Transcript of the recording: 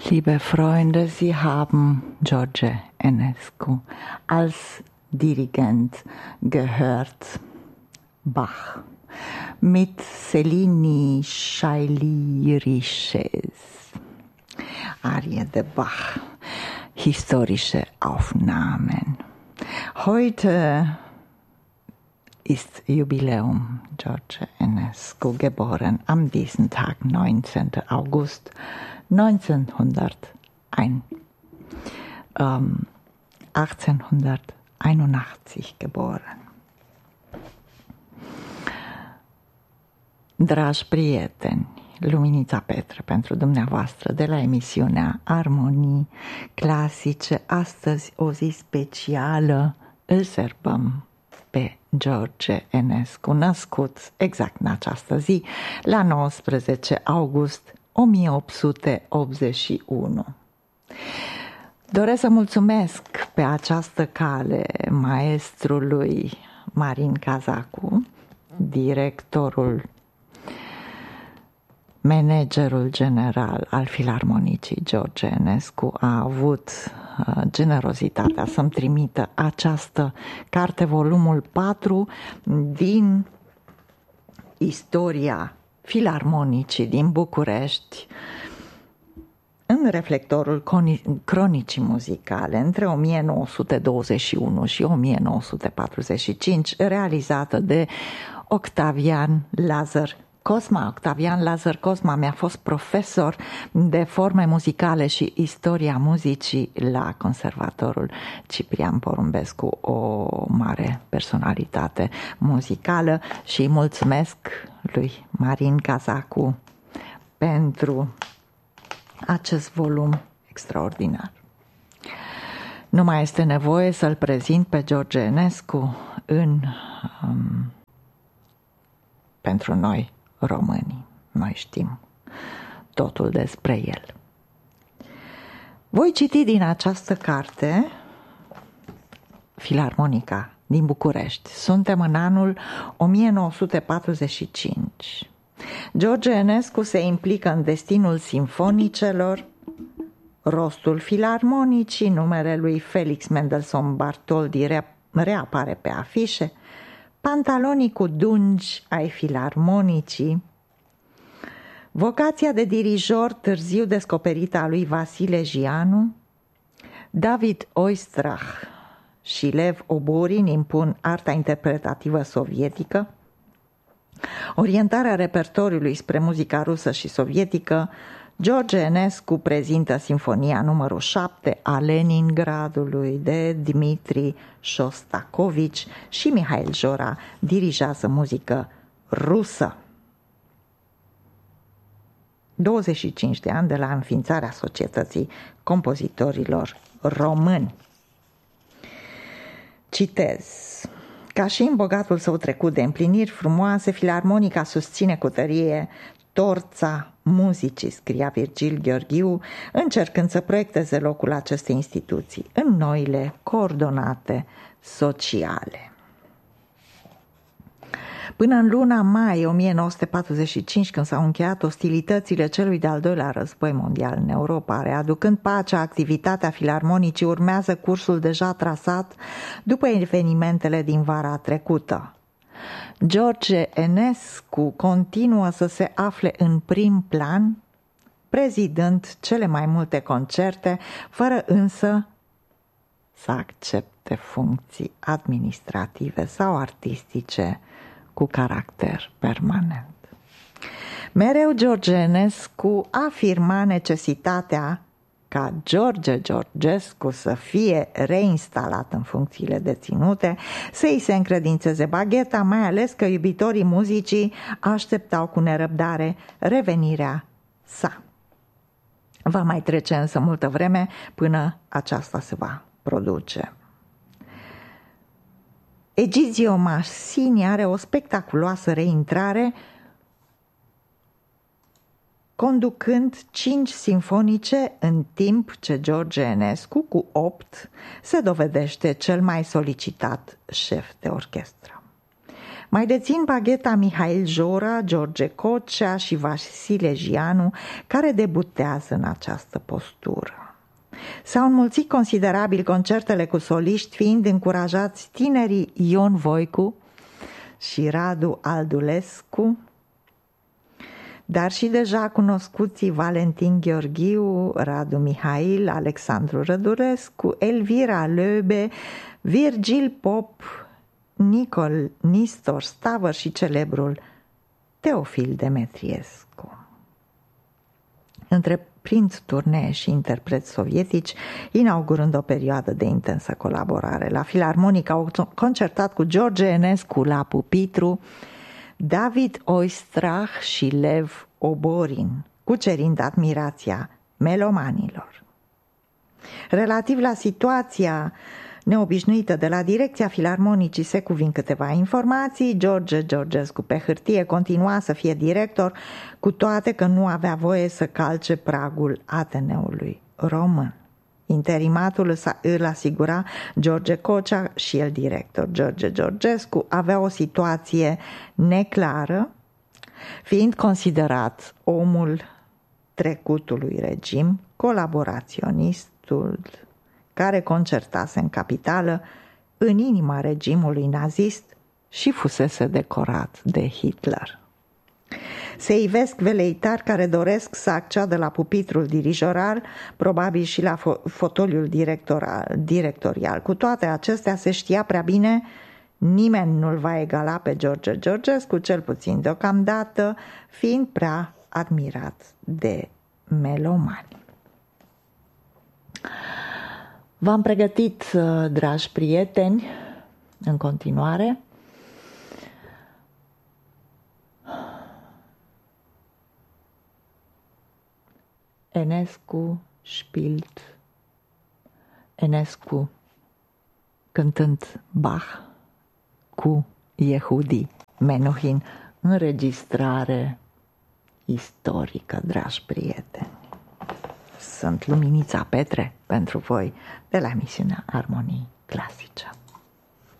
Liebe Freunde, Sie haben George Enescu als Dirigent gehört. Bach mit Selini Shailirisches. Arie de Bach. Historische Aufnahmen. Heute ist Jubiläum George Enescu, geboren am diesen Tag, 19. August 1881 geboren. Dragi prieteni, Luminița Petre pentru dumneavoastră de la emisiunea Armonii Clasice. Astăzi o zi specială, îl sărbăm pe George Enescu, născut exact în această zi, la 19 august 1881. Doresc să mulțumesc pe această cale maestrului Marin Cazacu, managerul general al Filarmonicii George Enescu a avut generozitatea să-mi trimită această carte, volumul 4 din istoria Filarmonicii din București, în reflectorul cronicii muzicale între 1921 și 1945, realizată de Octavian Lazar Cosma. Octavian Lazar Cosma mi-a fost profesor de forme muzicale și istoria muzicii la Conservatorul Ciprian Porumbescu, o mare personalitate muzicală, și îi mulțumesc lui Marin Cazacu pentru acest volum extraordinar. Nu mai este nevoie să-l prezint pe George Enescu pentru noi românii. Noi știm totul despre el. Voi citi din această carte Filarmonica din București. Suntem în anul 1945. George Enescu se implică în destinul simfonicelor, rostul filarmonicii, numele lui Felix Mendelssohn Bartholdy reapare pe afișe, pantalonii cu dungi ai filarmonicii, vocația de dirijor târziu descoperită a lui Vasile Gianu, David Oistrach și Lev Oborin impun arta interpretativă sovietică, orientarea repertoriului spre muzica rusă și sovietică. George Enescu prezintă Sinfonia numărul 7 a Leningradului de Dmitri Shostakovich și Mihail Jora dirigează muzică rusă. 25 de ani de la înființarea Societății Compozitorilor Români. Citez. Ca și în bogatul său trecut de împliniri frumoase, Filarmonica susține cu tărie torța muzicii, scria Virgil Gheorghiu, încercând să proiecteze locul acestei instituții în noile coordonate sociale. Până în luna mai 1945, când s-au încheiat ostilitățile celui de-al doilea război mondial în Europa, readucând pacea, activitatea Filarmonicii urmează cursul deja trasat după evenimentele din vara trecută. George Enescu continuă să se afle în prim plan, prezidând cele mai multe concerte, fără însă să accepte funcții administrative sau artistice cu caracter permanent. Mereu George Enescu afirma necesitatea ca George Georgescu să fie reinstalat în funcțiile deținute, să îi se încredințeze bagheta, mai ales că iubitorii muzicii așteptau cu nerăbdare revenirea sa. Va mai trece însă multă vreme până aceasta se va produce. Egizio Massini are o spectaculoasă reintrare, conducând 5 sinfonice, în timp ce George Enescu, cu 8, se dovedește cel mai solicitat șef de orchestră. Mai dețin bagheta Mihail Jora, George Cocea și Vasile Gianu, care debutează în această postură. S-au înmulțit considerabil concertele cu soliști, fiind încurajați tinerii Ion Voicu și Radu Aldulescu, dar și deja cunoscuții Valentin Gheorghiu, Radu Mihail, Alexandru Rădulescu, Elvira Löbe, Virgil Pop, Nicol Nistor Stavăr și celebrul Teofil Demetriescu. Întreprind turnee și interpreți sovietici, inaugurând o perioadă de intensă colaborare. La Filarmonic au concertat cu George Enescu la pupitru, David Oistrach și Lev Oborin, cucerind admirația melomanilor. Relativ la situația neobișnuită de la direcția Filarmonicii se cuvin câteva informații. George Georgescu pe hârtie continua să fie director, cu toate că nu avea voie să calce pragul Ateneului Român. Interimatul îl asigura George Cocea și el director. George Georgescu avea o situație neclară, fiind considerat omul trecutului regim, colaboraționistul care concertase în capitală, în inima regimului nazist și fusese decorat de Hitler. Se ivesc veleitari care doresc să acceadă la pupitrul dirijoral, probabil și la fotoliul directorial. Cu toate acestea se știa prea bine, nimeni nu-l va egala pe George Georgescu, cel puțin deocamdată, fiind prea admirat de melomani. V-am pregătit, dragi prieteni, în continuare, Enescu spielt, Enescu cântând Bach cu Yehudi Menuhin, înregistrare istorică, dragi prieteni. Sunt Luminița Petre pentru voi de la emisiunea Armonii Clasice.